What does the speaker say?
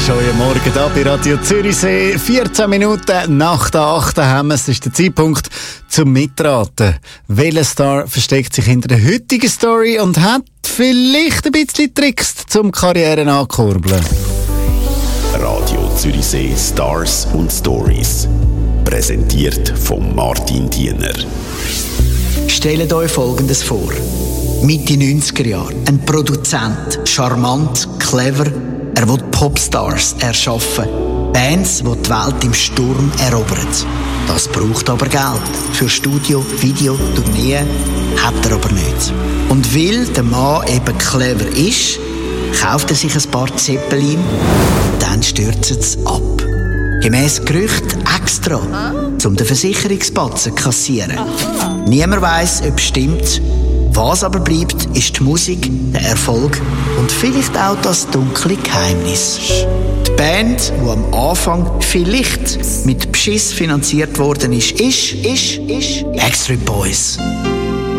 Schönen Morgen hier bei Radio Zürichsee. 14 Minuten nach der 8 haben wir es. Das ist der Zeitpunkt zum Mitraten. Welcher Star versteckt sich hinter der heutigen Story und hat vielleicht ein bisschen Tricks zum Karrieren ankurbeln? Radio Zürichsee Stars und Stories. Präsentiert von Martin Diener. Stellt euch Folgendes vor. Mitte 90er Jahre. Ein Produzent. Charmant, clever. Er will Popstars erschaffen. Bands, die die Welt im Sturm erobern. Das braucht aber Geld. Für Studio, Video, Tourneen hat er aber nicht. Und weil der Mann eben clever ist, kauft er sich ein paar Zeppelin und dann stürzt es ab. Gemäss Gerücht extra, um den Versicherungsbatzen zu kassieren. Niemand weiss, ob es stimmt. Was aber bleibt, ist die Musik, der Erfolg und vielleicht auch das dunkle Geheimnis. Die Band, die am Anfang vielleicht mit Beschiss finanziert worden ist Backstreet Boys.